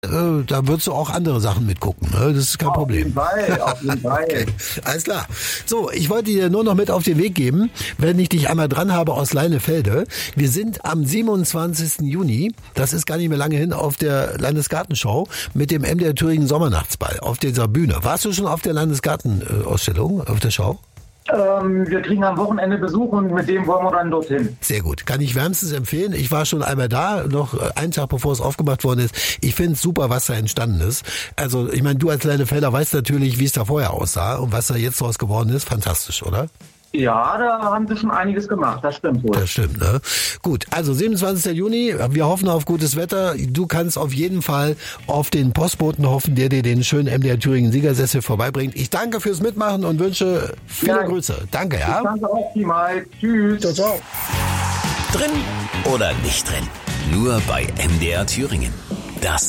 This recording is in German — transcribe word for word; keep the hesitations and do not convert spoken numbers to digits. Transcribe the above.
äh, da würdest du auch andere Sachen mitgucken. Ne? Das ist kein auf Problem. Jeden Fall, auf jeden Fall. Okay, alles klar. So, ich wollte dir nur noch mit auf den Weg geben, wenn ich dich einmal dran habe aus Leinefelde. Wir sind am siebenundzwanzigsten Juni, das ist gar nicht mehr lange hin, auf der Landesgartenschau mit dem M D R Thüringen Sommernachtsball auf dieser Bühne. Warst du schon auf der Landesgartenausstellung, auf der Schau? Ähm, wir kriegen am Wochenende Besuch und mit dem wollen wir dann dorthin. Sehr gut. Kann ich wärmstens empfehlen. Ich war schon einmal da, noch einen Tag bevor es aufgemacht worden ist. Ich finde es super, was da entstanden ist. Also, ich meine, du als Leinefelder weißt natürlich, wie es da vorher aussah und was da jetzt draus geworden ist. Fantastisch, oder? Ja, da haben sie schon einiges gemacht, das stimmt wohl. Das stimmt, ne? Gut, also siebenundzwanzigsten Juni, wir hoffen auf gutes Wetter. Du kannst auf jeden Fall auf den Postboten hoffen, der dir den schönen M D R Thüringen Siegersessel vorbeibringt. Ich danke fürs Mitmachen und wünsche viele Ja, Grüße. Danke, ja? Ich danke auch vielmals. Tschüss. Ciao, ciao. Drin oder nicht drin? Nur bei M D R Thüringen. Das